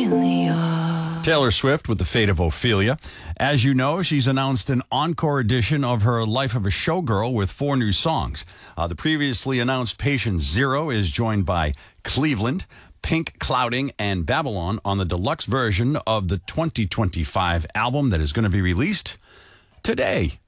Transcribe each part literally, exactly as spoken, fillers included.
Ophelia. Taylor Swift with The Fate of Ophelia. As you know, she's announced an encore edition of her Life of a Showgirl with four new songs. Uh, the previously announced Patient Zero is joined by Cleveland, Pink Clouding, and Babylon on the deluxe version of the twenty twenty-five album that is going to be released today.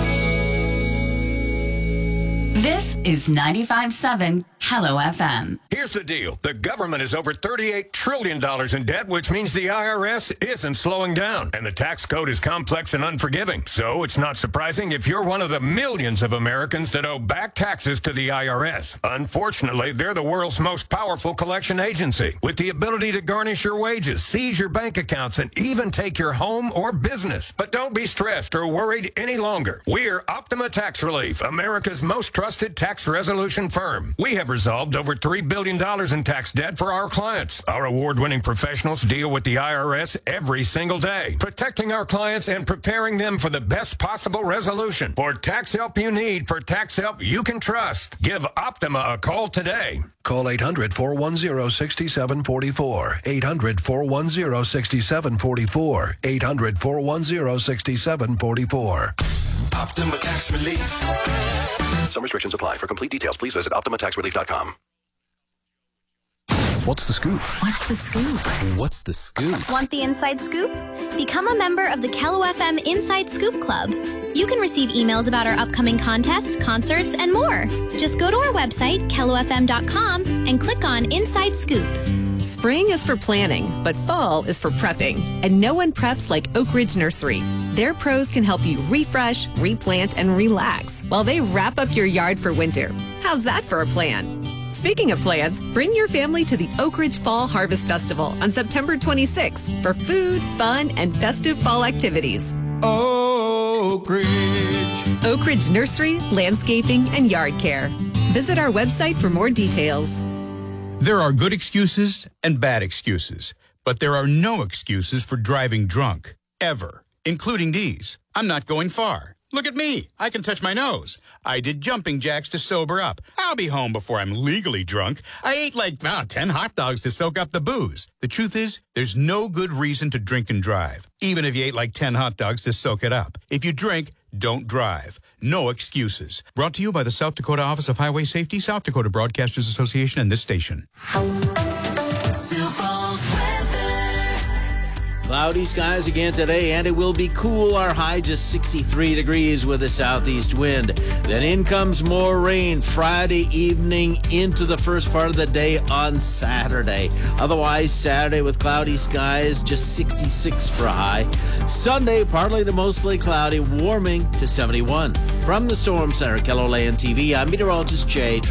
This is ninety-five point seven Hello F M. Here's the deal. The government is over thirty-eight trillion dollars in debt, which means the I R S isn't slowing down. And the tax code is complex and unforgiving. So it's not surprising if you're one of the millions of Americans that owe back taxes to the I R S. Unfortunately, they're the world's most powerful collection agency, with the ability to garnish your wages, seize your bank accounts, and even take your home or business. But don't be stressed or worried any longer. We're Optima Tax Relief, America's most trusted tax resolution firm. We have resolved over three billion dollars in tax debt for our clients. Our award-winning professionals deal with the I R S every single day, protecting our clients and preparing them for the best possible resolution. For tax help you need, for tax help you can trust, give Optima a call today. Call eight hundred, four one zero, six seven four four. eight hundred, four one zero, six seven four four. eight hundred, four one zero, six seven four four. Optima Tax Relief. Some restrictions apply. For complete details, please visit optima tax relief dot com. What's the scoop? What's the scoop? What's the scoop? Want the inside scoop? Become a member of the Kello F M Inside Scoop Club. You can receive emails about our upcoming contests, concerts, and more. Just go to our website, kello f m dot com, and click on Inside Scoop. Spring is for planning, but fall is for prepping. And no one preps like Oak Ridge Nursery. Their pros can help you refresh, replant, and relax while they wrap up your yard for winter. How's that for a plan? Speaking of plans, bring your family to the Oak Ridge Fall Harvest Festival on September twenty-sixth for food, fun, and festive fall activities. Oak Ridge. Oak Ridge Nursery, Landscaping, and Yard Care. Visit our website for more details. There are good excuses and bad excuses, but there are no excuses for driving drunk, ever, including these. I'm not going far. Look at me. I can touch my nose. I did jumping jacks to sober up. I'll be home before I'm legally drunk. I ate like oh, ten hot dogs to soak up the booze. The truth is, there's no good reason to drink and drive, even if you ate like ten hot dogs to soak it up. If you drink, don't drive. No excuses. Brought to you by the South Dakota Office of Highway Safety, South Dakota Broadcasters Association, and this station. Cloudy skies again today, and it will be cool. Our high just sixty-three degrees with a southeast wind. Then in comes more rain Friday evening into the first part of the day on Saturday. Otherwise, Saturday with cloudy skies, just sixty-six for a high. Sunday, partly to mostly cloudy, warming to seventy-one. From the Storm Center, KELOLAND T V, I'm meteorologist Jay Trent.